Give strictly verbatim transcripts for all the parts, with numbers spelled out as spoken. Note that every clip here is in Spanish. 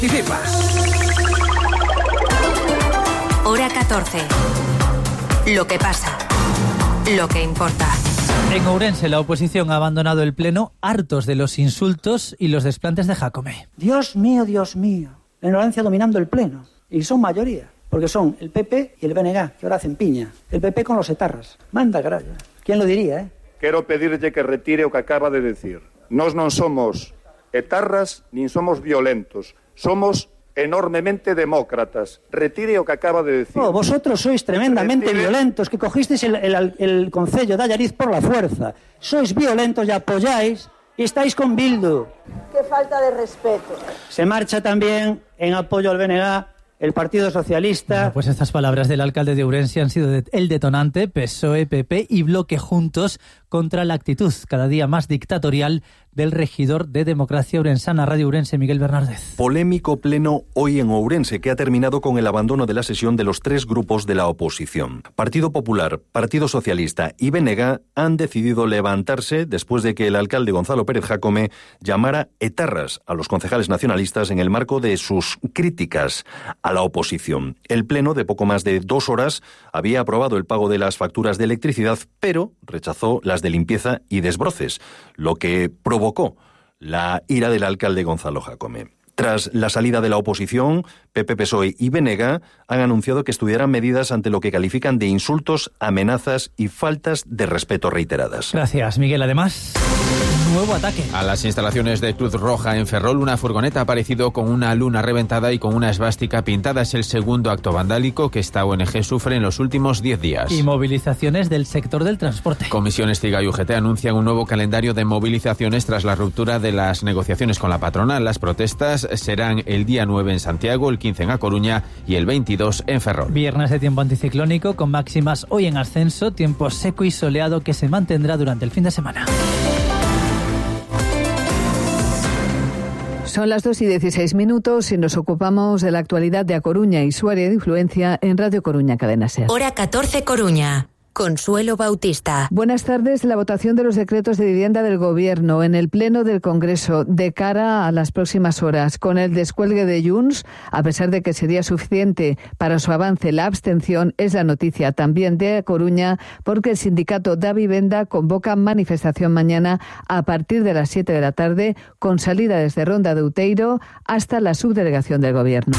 Hora catorce. Lo que pasa. Lo que importa. En Ourense, la oposición ha abandonado el pleno, hartos de los insultos y los desplantes de Jácome. Dios mío, Dios mío. La ignorancia dominando el pleno. Y son mayoría. Porque son el P P y el B N G, que ahora hacen piña. El P P con los etarras. Manda carallo. ¿Quién lo diría, eh? Quero pedirlle que retire o que acaba de decir. Nós non somos etarras nin somos violentos. Somos enormemente demócratas. Retire o que acaba de decir. Oh, vosotros sois tremendamente Retire. violentos, que cogisteis el, el, el concello de Allariz por la fuerza. Sois violentos y apoyáis y estáis con Bildu. Qué falta de respeto. Se marcha también en apoyo al B N G el Partido Socialista. Bueno, pues estas palabras del alcalde de Ourense han sido de, el detonante. P S O E, P P y Bloque juntos contra la actitud cada día más dictatorial del regidor de Democracia Ourensana. Radio Ourense, Miguel Bernárdez. Polémico pleno hoy en Ourense, que ha terminado con el abandono de la sesión de los tres grupos de la oposición. Partido Popular, Partido Socialista y B N G han decidido levantarse después de que el alcalde Gonzalo Pérez Jácome llamara etarras a los concejales nacionalistas en el marco de sus críticas a la oposición. El pleno, de poco más de dos horas, había aprobado el pago de las facturas de electricidad, pero rechazó las de limpieza y desbroces, lo que provocó la ira del alcalde Gonzalo Jácome. Tras la salida de la oposición, P P, P S O E y B N G han anunciado que estudiarán medidas ante lo que califican de insultos, amenazas y faltas de respeto reiteradas. Gracias, Miguel. Además, nuevo ataque. A las instalaciones de Cruz Roja en Ferrol, una furgoneta ha aparecido con una luna reventada y con una esvástica pintada. Es el segundo acto vandálico que esta O N G sufre en los últimos diez días. Y movilizaciones del sector del transporte. Comisión Estiga y U G T anuncian un nuevo calendario de movilizaciones tras la ruptura de las negociaciones con la patronal. Las protestas serán el día nueve en Santiago, el quince en A Coruña y el veintidós en Ferrol. Viernes de tiempo anticiclónico con máximas hoy en ascenso, tiempo seco y soleado que se mantendrá durante el fin de semana. Son las dos y dieciséis minutos y nos ocupamos de la actualidad de A Coruña y su área de influencia en Radio Coruña Cadena SER. Hora catorce Coruña. Consuelo Bautista. Buenas tardes. La votación de los decretos de vivienda del Gobierno en el Pleno del Congreso de cara a las próximas horas. Con el descuelgue de Junts, a pesar de que sería suficiente para su avance la abstención, es la noticia también de A Coruña, porque el sindicato Da Vivenda convoca manifestación mañana a partir de las siete de la tarde, con salida desde Ronda de Outeiro hasta la subdelegación del Gobierno.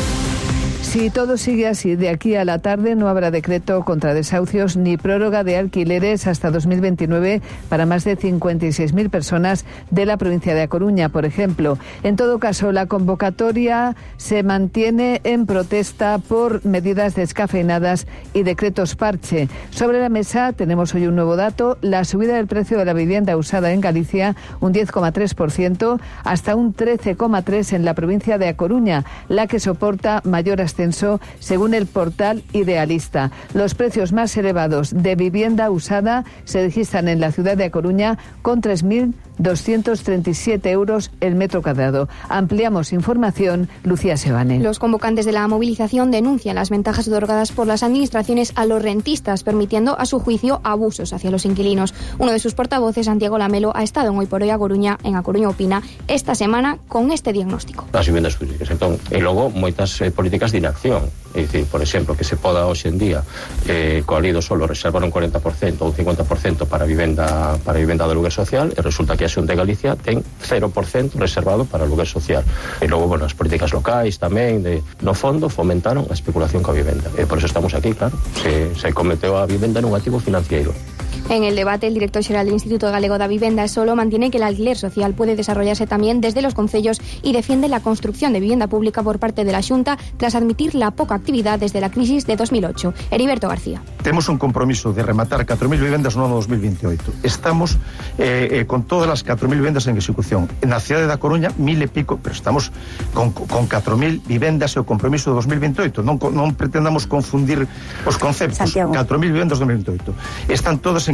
Si todo sigue así, de aquí a la tarde no habrá decreto contra desahucios ni prórroga de alquileres hasta dos mil veintinueve para más de cincuenta y seis mil personas de la provincia de A Coruña, por ejemplo. En todo caso, la convocatoria se mantiene en protesta por medidas descafeinadas y decretos parche. Sobre la mesa tenemos hoy un nuevo dato: la subida del precio de la vivienda usada en Galicia, un diez coma tres por ciento, hasta un trece coma tres por ciento en la provincia de A Coruña, la que soporta mayor ascenso según el portal Idealista. Los precios más elevados de vivienda usada se registran en la ciudad de A Coruña con tres mil doscientos treinta y siete euros el metro cuadrado. Ampliamos información, Lucía Sebane. Los convocantes de la movilización denuncian las ventajas otorgadas por las administraciones a los rentistas, permitiendo a su juicio abusos hacia los inquilinos. Uno de sus portavoces, Santiago Lamelo, ha estado en Hoy por Hoy A Coruña, en A Coruña Opina, esta semana con este diagnóstico. As vivendas públicas, entón, e logo moitas eh, políticas de inacción. É dicir, por exemplo, que se poda hoxe en día eh, coa lei do solo reservar un cuarenta por ciento ou un cincuenta por ciento para vivenda para vivenda de lugar social, e resulta que a Xunta de Galicia ten cero por ciento reservado para o lugar social. E logo, bueno, as políticas locais tamén, de, no fondo, fomentaron a especulación coa vivenda. E por eso estamos aquí, claro. Se, se cometeu a vivenda nun activo financiero. En el debate, el director general del Instituto Galego da Vivenda solo mantiene que el alquiler social puede desarrollarse también desde los concellos y defiende la construcción de vivienda pública por parte de la Xunta tras admitir la poca actividad desde la crisis de dos mil ocho. Heriberto García. Temos un compromiso de rematar catro mil vivendas no ano dos mil veintioito. Estamos eh, eh, con todas as catro mil vivendas en execución. Na cidade da Coruña, mil e pico, pero estamos con, con catro mil vivendas e o compromiso de dos mil veintioito. Non, non pretendamos confundir os conceptos. Santiago. catro mil vivendas de dos mil veintioito. Están todas en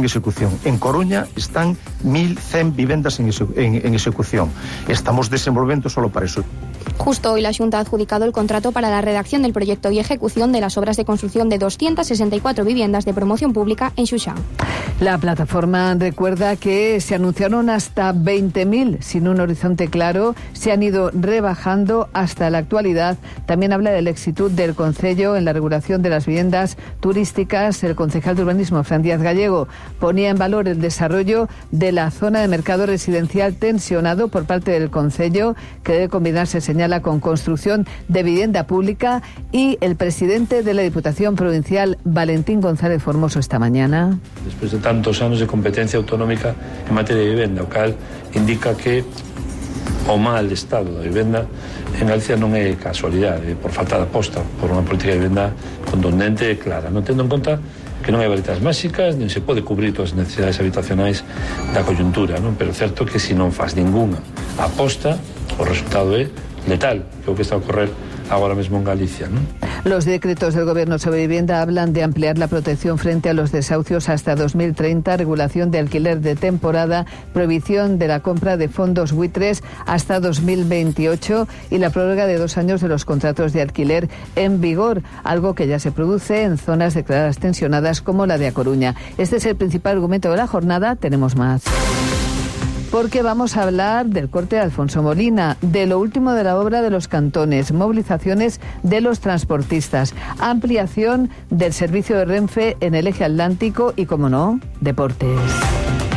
ejecución. En Coruña están mil cien vivendas en, en, en ejecución. Estamos desenvolvendo solo para eso. Justo hoy la Xunta ha adjudicado el contrato para la redacción del proyecto y ejecución de las obras de construcción de doscientas sesenta y cuatro viviendas de promoción pública en Xuxán. La plataforma recuerda que se anunciaron hasta veinte mil sin un horizonte claro, se han ido rebajando hasta la actualidad. También habla del éxito del Concello en la regulación de las viviendas turísticas. El concejal de urbanismo, Fran Díaz Gallego, ponía en valor el desarrollo de la zona de mercado residencial tensionado por parte del Concello, que debe combinarse, señala, con construcción de vivienda pública. Y el presidente de la Diputación Provincial, Valentín González Formoso, esta mañana. Después de tantos anos de competencia autonómica en materia de vivenda, o cal indica que o mal estado da vivenda en Galicia non é casualidade, por falta de aposta por unha política de vivenda contundente e clara, non tendo en conta que non hai varitas máxicas, nin se pode cubrir todas as necesidades habitacionais da coyuntura, non? Pero é certo que se non faz ninguna aposta, o resultado é letal, que é o que está a ocorrer ahora mismo en Galicia, ¿no? Los decretos del Gobierno sobre vivienda hablan de ampliar la protección frente a los desahucios hasta dos mil treinta, regulación de alquiler de temporada, prohibición de la compra de fondos buitres hasta dos mil veintiocho y la prórroga de dos años de los contratos de alquiler en vigor, algo que ya se produce en zonas declaradas tensionadas como la de A Coruña. Este es el principal argumento de la jornada. Tenemos más. Porque vamos a hablar del corte de Alfonso Molina, de lo último de la obra de los cantones, movilizaciones de los transportistas, ampliación del servicio de Renfe en el eje atlántico y, como no, deportes.